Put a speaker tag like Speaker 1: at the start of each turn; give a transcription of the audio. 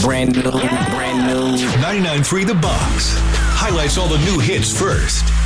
Speaker 1: Brand new.
Speaker 2: 99.3 The Box highlights all the new hits first.